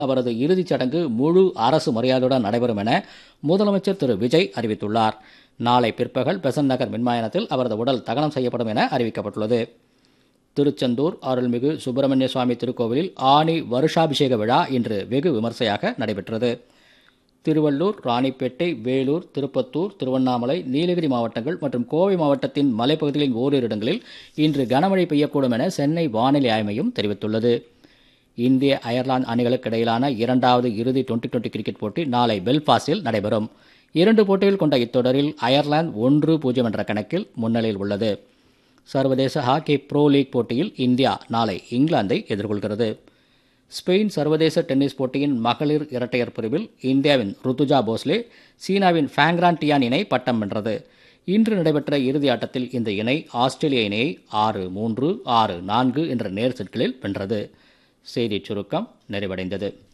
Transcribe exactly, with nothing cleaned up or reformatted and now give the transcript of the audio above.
அவரது இறுதிச் சடங்கு முழு அரசு மரியாதையுடன் நடைபெறும் என முதலமைச்சர் திரு விஜய் அறிவித்துள்ளார். நாளை பிற்பகல் பெசன்ட் நகர் மின்மயானத்தில் அவரது உடல் தகனம் செய்யப்படும் என அறிவிக்கப்பட்டுள்ளது. திருச்செந்தூர் அருள்மிகு சுப்பிரமணிய சுவாமி திருக்கோவிலில் ஆனி வருஷாபிஷேக விழா இன்று வெகு விமர்சையாக நடைபெற்றது. திருவள்ளூர், ராணிப்பேட்டை, வேலூர், திருப்பத்தூர், திருவண்ணாமலை, நீலகிரி மாவட்டங்கள் மற்றும் கோவை மாவட்டத்தின் மலைப்பகுதிகளின் ஓரிரு இடங்களில் இன்று கனமழை பெய்யக்கூடும் என சென்னை வானிலை ஆய்வு மையம் தெரிவித்துள்ளது. இந்திய அயர்லாந்து அணிகளுக்கு இடையிலான இரண்டாவது இறுதி டுவெண்டி டுவெண்டி கிரிக்கெட் போட்டி நாளை பெல்பாஸ்டில் நடைபெறும். இரண்டு போட்டிகள் கொண்ட இத்தொடரில் அயர்லாந்து ஒன்று பூஜ்ஜியம் என்ற கணக்கில் முன்னிலையில் உள்ளது. சர்வதேச ஹாக்கி ப்ரோ லீக் போட்டியில் இந்தியா நாளை இங்கிலாந்தை எதிர்கொள்கிறது. ஸ்பெயின் சர்வதேச டென்னிஸ் போட்டியின் மகளிர் இரட்டையர் பிரிவில் இந்தியாவின் ருத்துஜா போஸ்லே சீனாவின் ஃபேங்ரான் டியான் இணை பட்டம் வென்றது. இன்று நடைபெற்ற இறுதி ஆட்டத்தில் இந்த இணை ஆஸ்திரேலிய இணையை ஆறு மூன்று ஆறு நான்கு என்ற நேர் செட்களில் வென்றது. செய்திச் சுருக்கம் நிறைவடைந்தது.